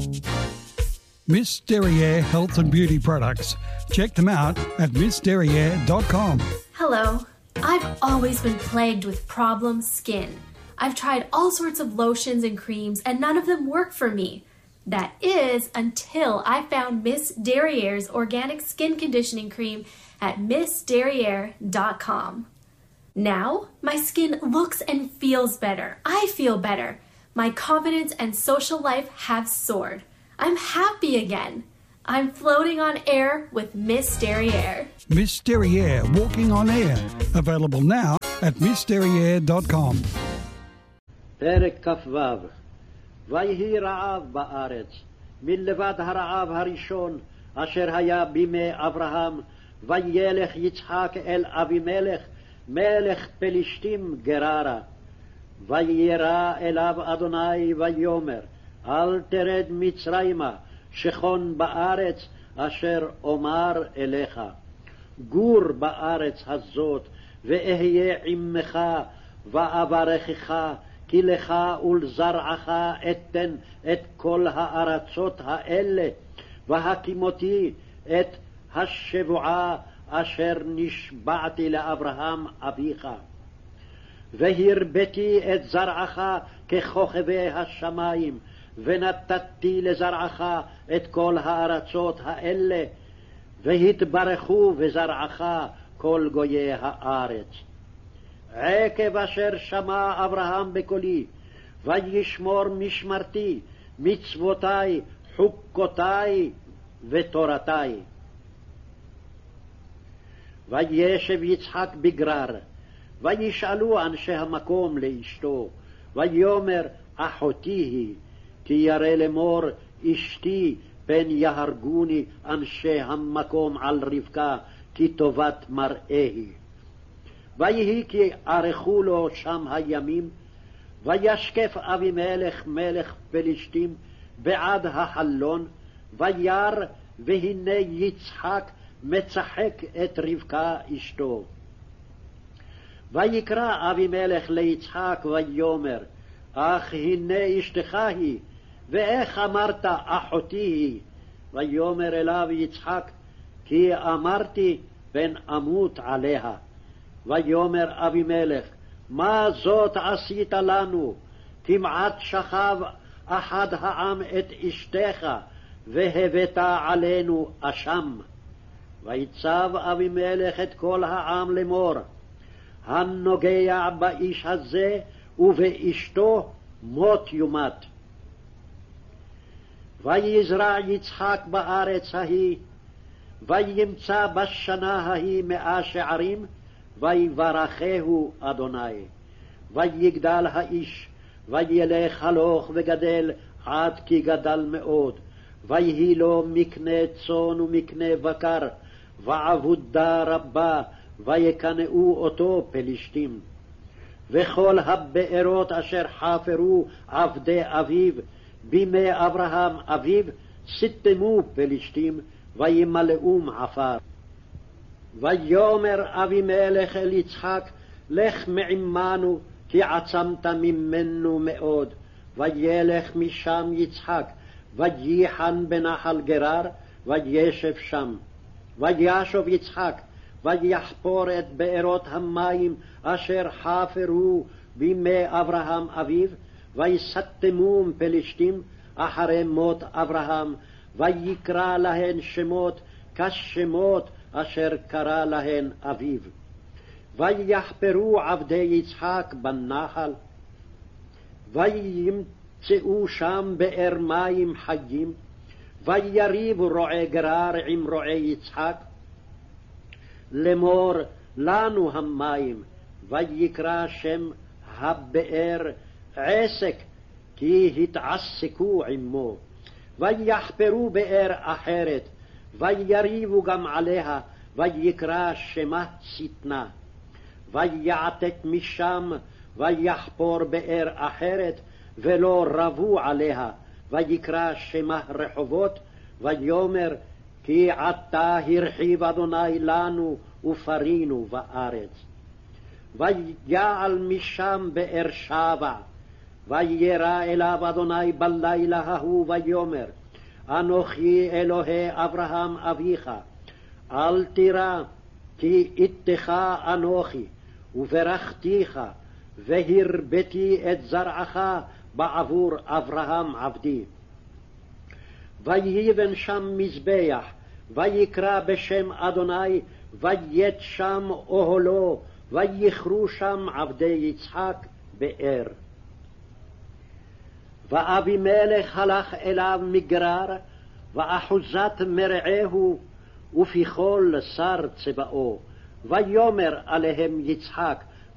Miss Derriere Health and Beauty Products. Check them out at missderriere.com. Hello. I've always been plagued with problem skin. I've tried all sorts of lotions and creams and none of them work for me. That is until I found Miss Derriere's organic skin conditioning cream at missderriere.com. Now, my skin looks and feels better. I feel better. My confidence and social life have soared. I'm happy again. I'm floating on air with Miss Derriere. Miss Derriere Walking on Air. Available now at missderriere.com. פרק כ"ו. ויהי רעב בארץ, מלבד הרעב הראשון אשר היה בימי אברהם, וילך יצחק אל אבימלך מלך פלישתים גררה. וירא אליו אדוני ויאמר, אל תרד מצרימה, שכון בארץ אשר אומר אליך. גור בארץ הזאת, ואהיה עמך, ואברכך, כי לך ולזרעך אתן את כל הארצות האלה, והקימותי את השבועה אשר נשבעתי לאברהם אביך. והרביתי את זרעך ככוכבי השמיים, ונתתי לזרעך את כל הארצות האלה, והתברכו בזרעך כל גויי הארץ. עקב אשר שמע אברהם בקולי, וישמור משמרתי, מצוותי, חוקותי ותורתי. וישב יצחק בגרר, וישאלו אנשי המקום לאשתו, ויאמר אחותי היא, כי ירא לאמור אשתי, פן יהרגוני אנשי המקום על רבקה, כי טובת מראה היא. ויהי כי ערכו לו שם הימים, וישקף אבימלך מלך פלישתים בעד החלון, וירא והנה יצחק מצחק את רבקה אשתו. ויקרא אבימלך ליצחק ויאמר, אך הנה אשתך היא, ואיך אמרת אחותי היא? ויאמר אליו יצחק, כי אמרתי פן אמות עליה. ויאמר אבימלך, מה זאת עשית לנו? כמעט שכב אחד העם את אשתך, והבאת עלינו אשם. ויצב אבימלך את כל העם לאמור, הנוגע באיש הזה ובאשתו מות יומת. ויזרע יצחק בארץ ההיא, וימצא בשנה ההיא 100 שערים, ויברכהו אדוני. ויגדל האיש, וילך הלוך וגדל עד כי גדל מאוד, ויהי לו מקנה צאן ומקנה בקר, ועבודה רבה, ויקנאו אותו פלישתים. וכל הבארות אשר חפרו עבדי אביו בימי אברהם אביו, סתמו פלישתים, וימלאום עפר. ויאמר אבימלך אל יצחק, לך מעמנו, כי עצמת ממנו מאוד. וילך משם יצחק, וייחן בנחל גרר, וישב שם. וישוב יצחק, ויחפור את בארות המים אשר חפרו בימי אברהם אביו, ויסתמום פלישתים אחרי מות אברהם, ויקרא להן שמות כשמות אשר קרא להן אביו. ויחפרו עבדי יצחק בנחל, וימצאו שם באר מים חיים, ויריבו רועי גרר עם רועי יצחק, לאמור לנו המים, ויקרא שם הבאר עסק, כי התעסקו עמו. ויחפרו באר אחרת, ויריבו גם עליה, ויקרא שמה שטנה. ויעתק משם, ויחפור באר אחרת, ולא רבו עליה, ויקרא שמה רחובות, ויאמר, כי עתה הרחיב אדוני לנו, ופרינו בארץ. ויעל משם באר שבע, וירא אליו אדוני בלילה ההוא ויאמר, אנוכי אלוהי אברהם אביך, אל תירא, כי איתך אנוכי, וברכתיך, והרביתי את זרעך בעבור אברהם עבדי. ויבן שם מזבח, ויקרא בשם אדוני, ויית שם אוהלו, ויכרו שם עבדי יצחק באר. ואבימלך הלך אליו מגרר, ואחוזת מרעהו, ופי כל שר צבאו. ויאמר עליהם יצחק,